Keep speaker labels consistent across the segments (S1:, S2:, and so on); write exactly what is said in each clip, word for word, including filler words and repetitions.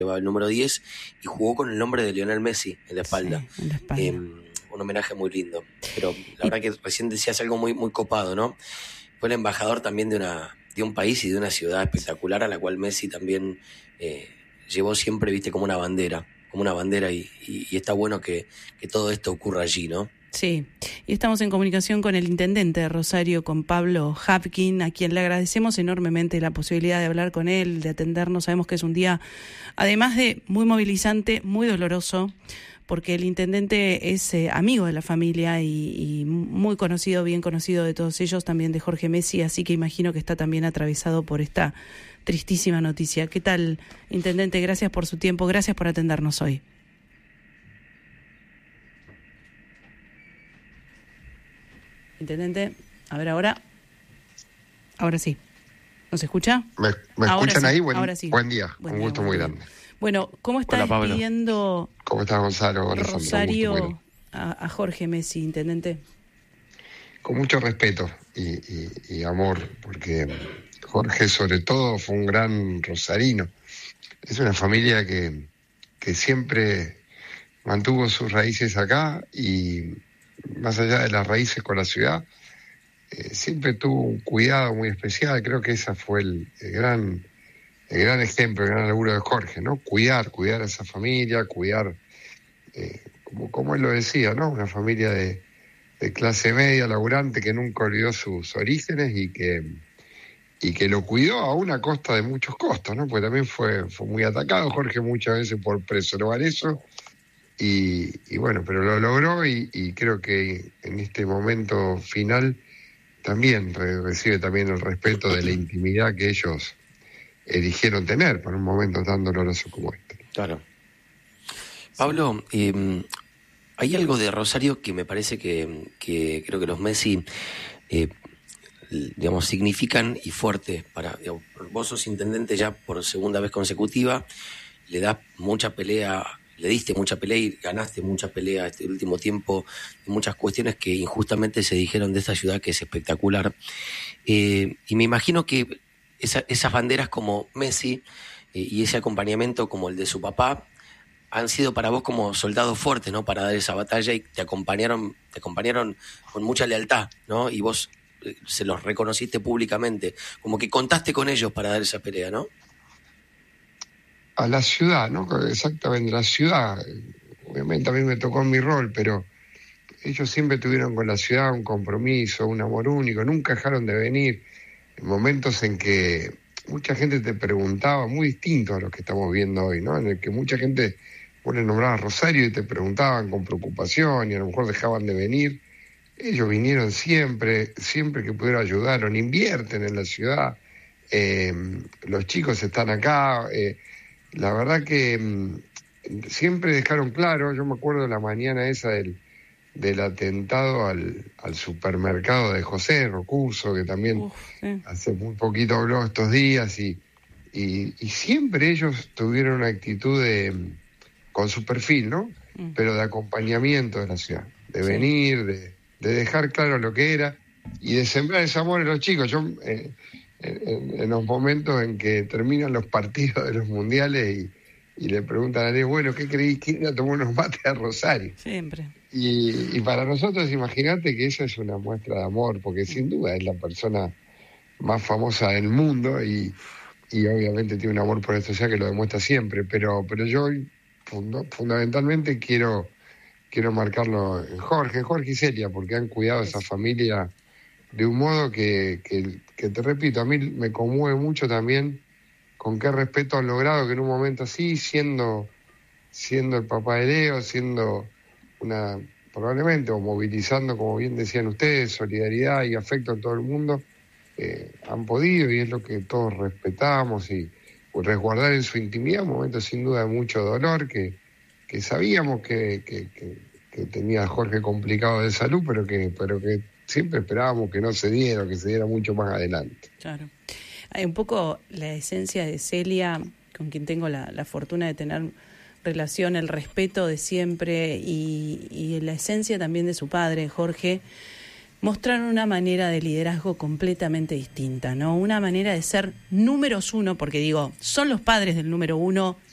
S1: llevaba el número diez y jugó con el nombre de Lionel Messi en la espalda.
S2: Sí, en la espalda.
S1: Eh, un homenaje muy lindo. Pero la
S2: Y...
S1: verdad que recién decías algo muy, muy copado, ¿no? Fue el embajador también de una de un país y de una ciudad espectacular a la cual Messi también eh, llevó siempre, viste, como una bandera, como una bandera y, y, y está bueno que, que todo esto ocurra allí, ¿no?
S2: Sí, y estamos en comunicación con el intendente de Rosario, con Pablo Hapkin, a quien le agradecemos enormemente la posibilidad de hablar con él, de atendernos. Sabemos que es un día, además de muy movilizante, muy doloroso, porque el intendente es eh, amigo de la familia y, y muy conocido, bien conocido de todos ellos, también de Jorge Messi, así que imagino que está también atravesado por esta tristísima noticia. ¿Qué tal, intendente? Gracias por su tiempo, gracias por atendernos hoy. Intendente, a ver ahora. Ahora sí. ¿Nos escucha?
S3: ¿Me, me escuchan
S2: sí,
S3: ahí? Buen,
S2: ahora sí.
S3: buen día,
S2: Buen
S3: un
S2: día,
S3: gusto
S2: buen
S3: muy
S2: día.
S3: grande.
S2: Bueno, ¿cómo está
S4: Hola,
S2: despidiendo
S3: ¿Cómo estás, Gonzalo? Hola,
S2: Rosario
S3: Sandra,
S2: a, a Jorge Messi, intendente?
S3: Con mucho respeto y, y, y amor, porque Jorge sobre todo fue un gran rosarino. Es una familia que, que siempre mantuvo sus raíces acá y más allá de las raíces con la ciudad, eh, siempre tuvo un cuidado muy especial. Creo que ese fue el, el gran el gran ejemplo, el gran laburo de Jorge, ¿no? Cuidar, cuidar a esa familia, cuidar, eh, como, como él lo decía, ¿no? Una familia de, de clase media, laburante, que nunca olvidó sus orígenes y que y que lo cuidó a una costa de muchos costos, ¿no? Porque también fue, fue muy atacado Jorge muchas veces por preservar eso. Y, y bueno, pero lo logró y, y creo que en este momento final también re, recibe también el respeto de la intimidad que ellos eligieron tener para un momento tan doloroso como este.
S1: Claro. Pablo, eh, hay algo de Rosario que me parece que, que creo que los Messi, eh, digamos, significan y fuerte para, digamos, vos sos intendente ya por segunda vez consecutiva, le das mucha pelea, le diste mucha pelea y ganaste mucha pelea este último tiempo, en muchas cuestiones que injustamente se dijeron de esta ciudad que es espectacular. Eh, y me imagino que esa, esas banderas como Messi eh, y ese acompañamiento como el de su papá han sido para vos como soldados fuertes, ¿no? Para dar esa batalla y te acompañaron, te acompañaron con mucha lealtad, ¿no? Y vos eh, se los reconociste públicamente, como que contaste con ellos para dar esa pelea, ¿no?
S3: A la ciudad, ¿no? Exactamente, la ciudad. Obviamente a mí me tocó en mi rol, pero ellos siempre tuvieron con la ciudad un compromiso, un amor único, nunca dejaron de venir. En momentos en que mucha gente te preguntaba, muy distinto a los que estamos viendo hoy, ¿no? En el que mucha gente, vos le nombrabas Rosario y te preguntaban con preocupación y a lo mejor dejaban de venir. Ellos vinieron siempre, siempre que pudieron ayudaron, invierten en la ciudad, eh, los chicos están acá, eh, la verdad que mm, siempre dejaron claro. Yo me acuerdo de la mañana esa del del atentado al, al supermercado de José Rocuso, que también Uf, sí. hace muy poquito habló estos días, y, y, y siempre ellos tuvieron una actitud de, con su perfil, ¿no? Mm. Pero de acompañamiento de la ciudad, de sí. venir, de, de dejar claro lo que era y de sembrar ese amor en los chicos. Yo, eh, en, en los momentos en que terminan los partidos de los mundiales y, y le preguntan a Ariel, bueno, ¿qué creí que ir a tomar unos mates a Rosario?
S2: Siempre.
S3: Y, y para nosotros, imagínate que eso es una muestra de amor, porque sin duda es la persona más famosa del mundo y, y obviamente tiene un amor por esto, ya que lo demuestra siempre, pero pero yo fund- fundamentalmente quiero quiero marcarlo en Jorge, Jorge y Celia, porque han cuidado a esa familia de un modo que, que, que te repito, a mí me conmueve mucho también con qué respeto han logrado que en un momento así, siendo, siendo el papá de Leo, siendo una, probablemente, o movilizando, como bien decían ustedes, solidaridad y afecto en todo el mundo, eh, han podido, y es lo que todos respetamos, y pues, resguardar en su intimidad un momento sin duda de mucho dolor, que, que sabíamos que, que, que, que tenía Jorge complicado de salud, pero que, pero que siempre esperábamos que no se diera, que se diera mucho más adelante.
S2: Claro. Hay un poco la esencia de Celia, con quien tengo la, la fortuna de tener relación, el respeto de siempre y, y la esencia también de su padre, Jorge, mostraron una manera de liderazgo completamente distinta, ¿no? Una manera de ser números uno, porque digo, son los padres del número uno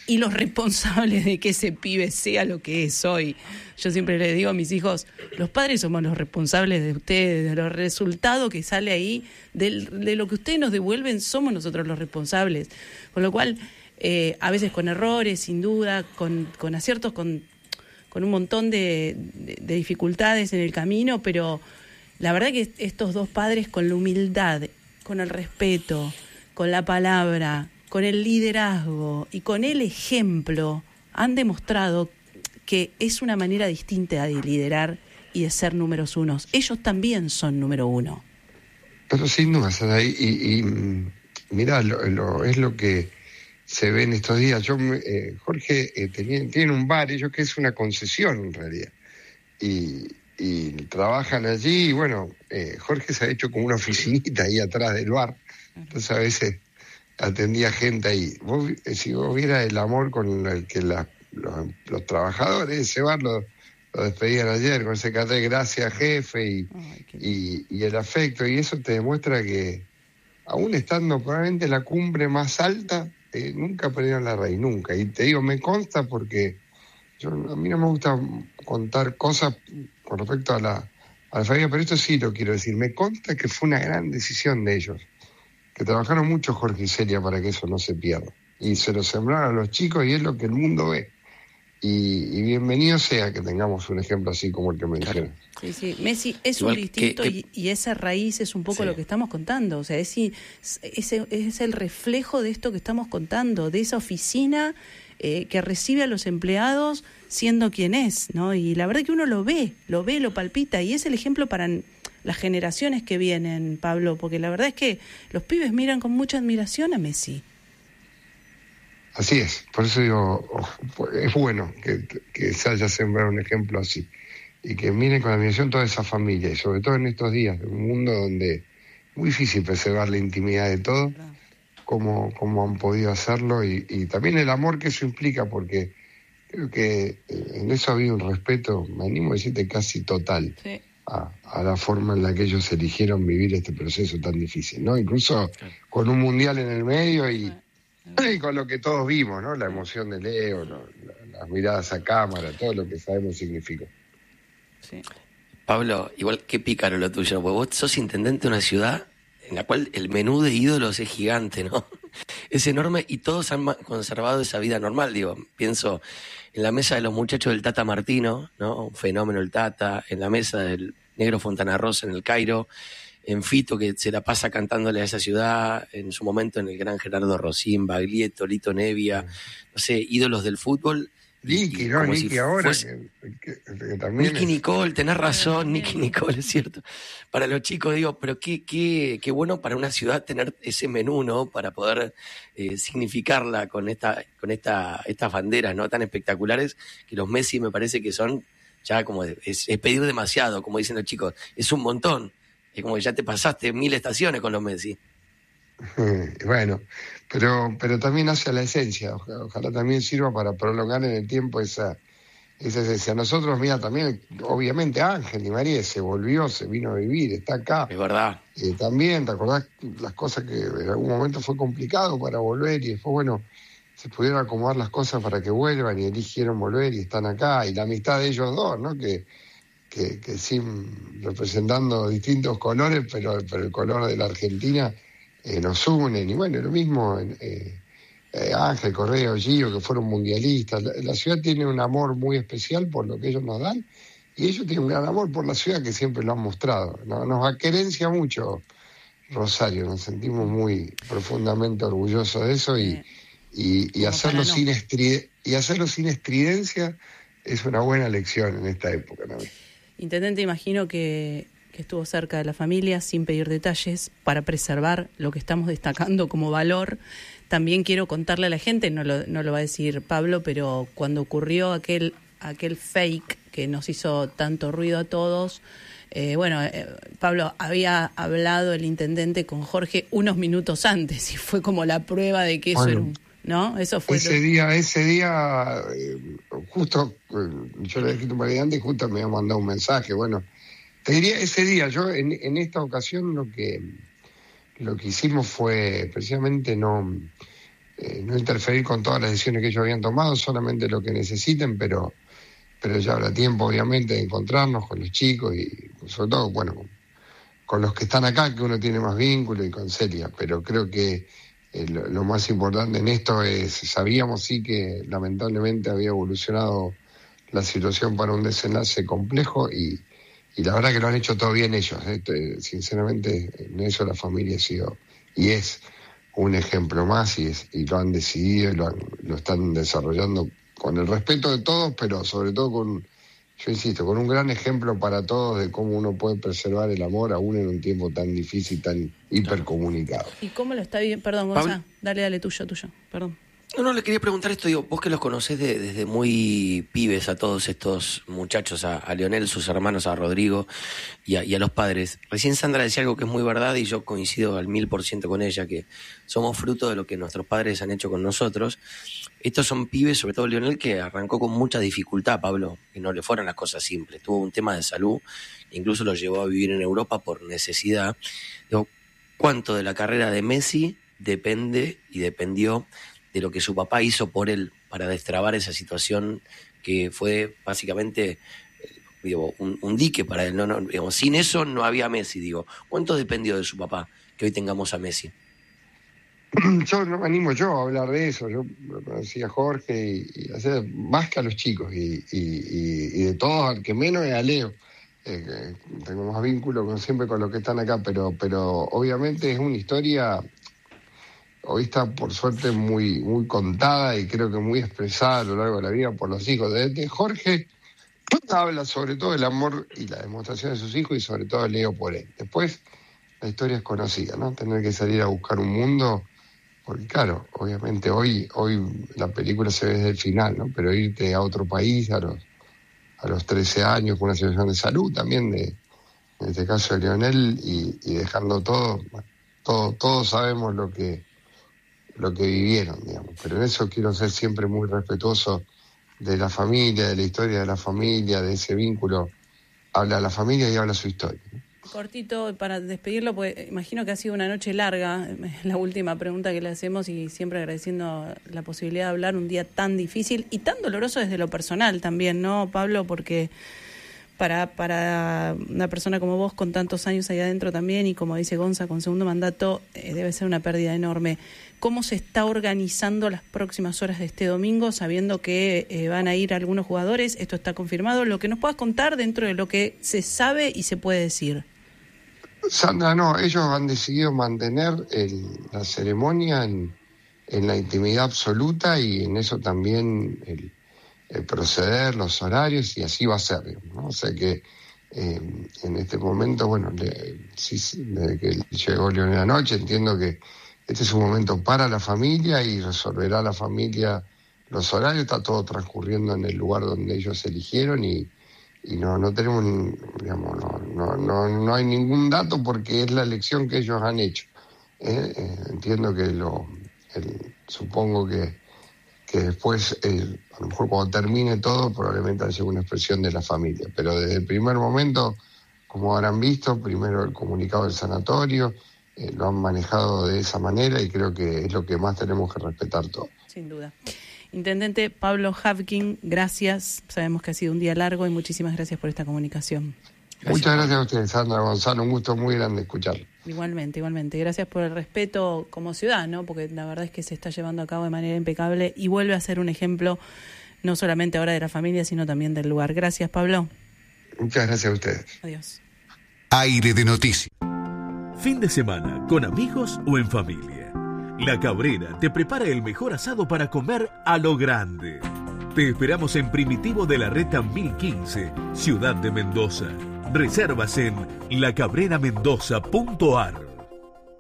S2: y los responsables de que ese pibe sea lo que es hoy. Yo siempre les digo a mis hijos, los padres somos los responsables de ustedes, de los resultados que sale ahí, de, de lo que ustedes nos devuelven, somos nosotros los responsables. Con lo cual, eh, a veces con errores, sin duda, con, con aciertos, con, con un montón de, de, de dificultades en el camino, pero la verdad que estos dos padres con la humildad, con el respeto, con la palabra, con el liderazgo y con el ejemplo, han demostrado que es una manera distinta de liderar y de ser números unos. Ellos también son número uno.
S3: Pero sin duda, Saray, y, y mirá, lo, lo, es lo que se ve en estos días. Yo, eh, Jorge eh, tenía, tiene un bar, ellos que es una concesión en realidad, y, y trabajan allí, y bueno, eh, Jorge se ha hecho como una oficinita ahí atrás del bar, entonces a veces atendía gente ahí. Vos, si vos vieras el amor con el que la, los, los trabajadores de ese bar lo, lo despedían ayer, con ese cartel, gracias jefe, y, Ay, y, y el afecto, y eso te demuestra que aún estando probablemente en la cumbre más alta, eh, nunca perdieron la raíz, nunca. Y te digo, me consta porque yo, a mí no me gusta contar cosas con respecto a la, a la familia, pero esto sí lo quiero decir, me consta que fue una gran decisión de ellos, que trabajaron mucho Jorge y Celia para que eso no se pierda. Y se lo sembraron a los chicos y es lo que el mundo ve. Y, y bienvenido sea que tengamos un ejemplo así como el que mencionas.
S2: Sí, sí. Messi es
S1: Igual
S2: un distinto
S1: que, que...
S2: Y, y esa raíz es un poco sí. Lo que estamos contando. O sea, es, es, es el reflejo de esto que estamos contando, de esa oficina eh, que recibe a los empleados siendo quien es, ¿no? Y la verdad que uno lo ve, lo ve, lo palpita, y es el ejemplo para las generaciones que vienen, Pablo, porque la verdad es que los pibes miran con mucha admiración a Messi.
S3: Así es, por eso digo, es bueno que, que se haya sembrado un ejemplo así, y que miren con admiración toda esa familia, y sobre todo en estos días, en un mundo donde es muy difícil preservar la intimidad de todo, cómo, cómo han podido hacerlo, y, y también el amor que eso implica, porque creo que en eso había un respeto, me animo a decirte, casi total, sí. a, a la forma en la que ellos eligieron vivir este proceso tan difícil, ¿no? Incluso con un mundial en el medio y... Sí. Y con lo que todos vimos, ¿no? La emoción de Leo, ¿no? Las miradas a cámara, todo lo que sabemos significó.
S1: Sí. Pablo, igual que pícaro lo tuyo, porque vos sos intendente de una ciudad en la cual el menú de ídolos es gigante, ¿no? Es enorme y todos han conservado esa vida normal, digo. Pienso en la mesa de los muchachos del Tata Martino, ¿no? Un fenómeno el Tata, en la mesa del Negro Fontana Rosa en el Cairo, en Fito, que se la pasa cantándole a esa ciudad, en su momento en el gran Gerardo Rosín, Baglietto, Lito Nevia, no sé, ídolos del fútbol.
S3: Nicky, ¿no? Nicky si ahora. Fuese...
S1: Que, que, que también Nicky es... Nicole, tenés razón, Nicky Nicole, es cierto. Para los chicos digo, pero qué, qué, qué bueno para una ciudad tener ese menú, ¿no? Para poder eh, significarla con esta, con esta, estas banderas, ¿no? Tan espectaculares, que los Messi me parece que son ya como, es, es pedir demasiado, como dicen los chicos, es un montón. Es como que ya te pasaste mil estaciones con los Messi.
S3: Bueno, pero pero también hace la esencia. Ojalá, ojalá también sirva para prolongar en el tiempo esa, esa esencia. Nosotros, mira, también, obviamente Ángel Di María se volvió, se vino a vivir, está acá.
S1: Es verdad.
S3: Eh, también, ¿te acordás las cosas que en algún momento fue complicado para volver y después, bueno, se pudieron acomodar las cosas para que vuelvan y eligieron volver y están acá? Y la amistad de ellos dos, ¿no? Que Que, que sí, representando distintos colores, pero, pero el color de la Argentina eh, nos unen. Y bueno, lo mismo eh, eh, Ángel, Correa, Gio, que fueron mundialistas. La, la ciudad tiene un amor muy especial por lo que ellos nos dan, y ellos tienen un gran amor por la ciudad que siempre lo han mostrado. ¿no? Nos acerencia mucho Rosario, nos sentimos muy profundamente orgullosos de eso, y, y, y, hacerlo, sin estride, y hacerlo sin estridencia es una buena lección en esta época, ¿no?
S2: Intendente, imagino que, que estuvo cerca de la familia, sin pedir detalles, para preservar lo que estamos destacando como valor. También quiero contarle a la gente, no lo, no lo va a decir Pablo, pero cuando ocurrió aquel, aquel fake que nos hizo tanto ruido a todos, eh, bueno, eh, Pablo, había hablado el intendente con Jorge unos minutos antes y fue como la prueba de que eso bueno. era un... ¿No? Eso fue
S3: ese lo... día, ese día, eh, justo, eh, yo le he escrito un par de antes y justo me había mandado un mensaje. Bueno, te diría, ese día, yo en, en esta ocasión lo que lo que hicimos fue precisamente no eh, no interferir con todas las decisiones que ellos habían tomado, solamente lo que necesiten, pero, pero ya habrá tiempo, obviamente, de encontrarnos con los chicos y sobre todo, bueno, con los que están acá, que uno tiene más vínculo, y con Celia, pero creo que eh, lo, lo más importante en esto es, sabíamos sí que lamentablemente había evolucionado la situación para un desenlace complejo y, y la verdad que lo han hecho todo bien ellos, eh, sinceramente en eso la familia ha sido y es un ejemplo más y, es, y lo han decidido y lo, han, lo están desarrollando con el respeto de todos, pero sobre todo con, yo insisto, con un gran ejemplo para todos de cómo uno puede preservar el amor aún en un tiempo tan difícil, tan hipercomunicado.
S2: ¿Y cómo lo está viviendo? Perdón, Gonzalo, dale, dale, tuyo, tuyo, perdón.
S1: No, no, le quería preguntar esto, digo, vos que los conocés de, desde muy pibes a todos estos muchachos, a, a Leonel, sus hermanos, a Rodrigo y a, y a los padres. Recién Sandra decía algo que es muy verdad y yo coincido al mil por ciento con ella, que somos fruto de lo que nuestros padres han hecho con nosotros. Estos son pibes, sobre todo Leonel, que arrancó con mucha dificultad, Pablo, y no le fueron las cosas simples. Tuvo un tema de salud, incluso lo llevó a vivir en Europa por necesidad. Digo, ¿cuánto de la carrera de Messi depende y dependió de lo que su papá hizo por él para destrabar esa situación que fue básicamente digo, un, un dique para él? No, no, digamos, sin eso no había Messi, digo. ¿Cuánto dependió de su papá que hoy tengamos a Messi?
S3: Yo no me animo yo a hablar de eso, yo lo conocí a Jorge y, y hacer más que a los chicos y, y, y, y de todos al que menos es a Leo. Eh, que tengo más vínculo con, siempre con los que están acá, pero, pero obviamente es una historia. Hoy está, por suerte, muy muy contada y creo que muy expresada a lo largo de la vida por los hijos. Desde Jorge habla sobre todo del amor y la demostración de sus hijos y sobre todo Leo por él. Después, la historia es conocida, ¿no? Tener que salir a buscar un mundo, porque claro, obviamente hoy hoy la película se ve desde el final, ¿no? Pero irte a otro país a los, a los trece años con una situación de salud también, de, en este caso de Leonel, y, y dejando todo, bueno, todo, todos sabemos lo que lo que vivieron, digamos, pero en eso quiero ser siempre muy respetuoso de la familia, de la historia de la familia, de ese vínculo. Habla la familia y habla su historia.
S2: Cortito, para despedirlo, pues imagino que ha sido una noche larga, es la última pregunta que le hacemos y siempre agradeciendo la posibilidad de hablar un día tan difícil y tan doloroso desde lo personal también, ¿no, Pablo? Porque para para una persona como vos con tantos años ahí adentro también y como dice Gonza con segundo mandato, eh, debe ser una pérdida enorme. ¿Cómo se está organizando las próximas horas de este domingo, sabiendo que eh, van a ir algunos jugadores? Esto está confirmado. Lo que nos puedas contar dentro de lo que se sabe y se puede decir.
S3: Sandra, no, ellos han decidido mantener el, la ceremonia en, en la intimidad absoluta y en eso también el, el proceder, los horarios, y así va a ser, ¿no? O sea que eh, en este momento, bueno, le, sí, desde que llegó Leonel anoche, entiendo que este es un momento para la familia y resolverá la familia los horarios. Está todo transcurriendo en el lugar donde ellos eligieron y, y no no tenemos, digamos, no, no, no, no hay ningún dato porque es la elección que ellos han hecho. Eh, eh, entiendo que lo, el, supongo que, que después, eh, a lo mejor cuando termine todo, probablemente haya una expresión de la familia. Pero desde el primer momento, como habrán visto, primero el comunicado del sanatorio, Eh, lo han manejado de esa manera y creo que es lo que más tenemos que respetar todos.
S2: Sin duda. Intendente Pablo Havkin, gracias. Sabemos que ha sido un día largo y muchísimas gracias por esta comunicación.
S3: Gracias. Muchas gracias a ustedes, Sandra, Gonzalo. Un gusto muy grande escucharlo.
S2: Igualmente, igualmente. Gracias por el respeto como ciudad, ¿no? Porque la verdad es que se está llevando a cabo de manera impecable y vuelve a ser un ejemplo no solamente ahora de la familia, sino también del lugar. Gracias, Pablo.
S3: Muchas gracias a ustedes.
S2: Adiós.
S4: Aire de Noticias. Fin de semana, con amigos o en familia. La Cabrera te prepara el mejor asado para comer a lo grande. Te esperamos en Primitivo de la Reta mil quince, Ciudad de Mendoza. Reservas en la cabrera mendoza punto a r.